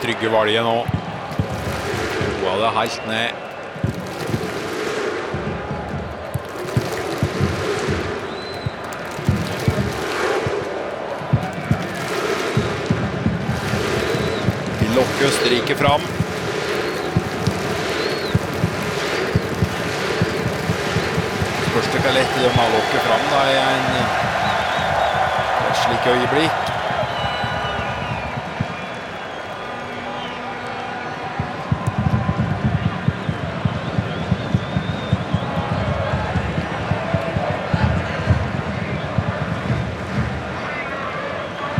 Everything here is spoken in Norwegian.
trygge valget nå. Roa det helt ned. De lokker Østerrike fram. Spørs det hva lett de har lokket fram da i en slik øyeblikk.